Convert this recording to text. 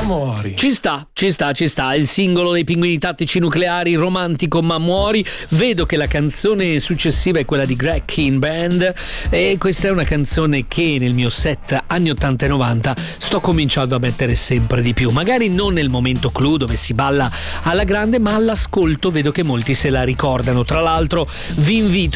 muori. Ci sta. Il singolo dei Pinguini Tattici Nucleari, romantico ma muori. Vedo che la canzone successiva è quella di Greg Kihn Band, e questa è una canzone che nel mio set anni 80 e 90 sto cominciando a mettere sempre di più. Magari non nel momento clou dove si balla alla grande, ma all'ascolto vedo che molti se la ricordano. Tra l'altro vi invito